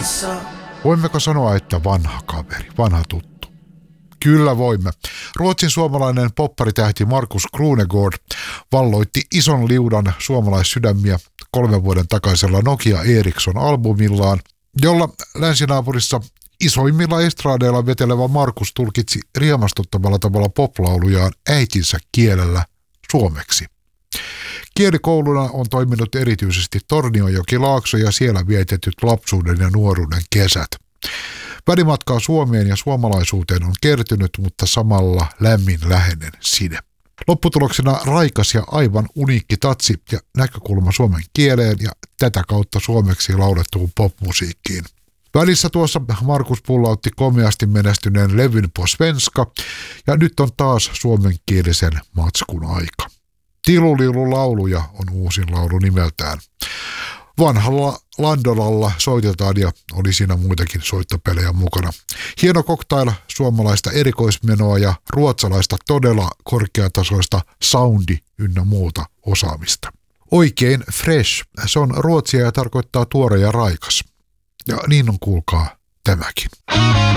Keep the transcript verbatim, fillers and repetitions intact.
Voimmeko sanoa, että vanha kaveri, vanha tuttu? Kyllä voimme. Ruotsin suomalainen popparitähti Markus Krunegård valloitti ison liudan suomalaissydämiä kolmen vuoden takaisella Nokia Ericsson-albumillaan, jolla länsinaapurissa isoimmilla estradeilla vetelevä Markus tulkitsi riemastuttavalla tavalla poplaulujaan äitinsä kielellä suomeksi. Kielikouluna on toiminut erityisesti Tornionjoki-Laakso ja siellä vietetyt lapsuuden ja nuoruuden kesät. Välimatkaa Suomeen ja suomalaisuuteen on kertynyt, mutta samalla lämmin läheinen side. Lopputuloksena raikas ja aivan uniikki tatsi ja näkökulma suomen kieleen ja tätä kautta suomeksi laulettuun popmusiikkiin. Välissä tuossa Markus pullautti komeasti menestyneen levyn På svenska ja nyt on taas suomenkielisen matskun aika. Tilulilu lauluja on uusin laulu nimeltään. Vanhalla Landolalla soitetaan ja oli siinä muitakin soittopelejä mukana. Hieno cocktail suomalaista erikoismenoa ja ruotsalaista todella korkeatasoista soundi ynnä muuta osaamista. Oikein fresh, se on ruotsia ja tarkoittaa tuore ja raikas. Ja niin on kuulkaa tämäkin.